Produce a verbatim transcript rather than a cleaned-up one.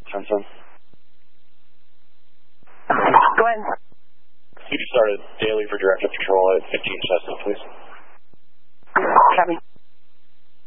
ten ten. Go ahead. You can start a daily for director control at fifteen Chestnut, please.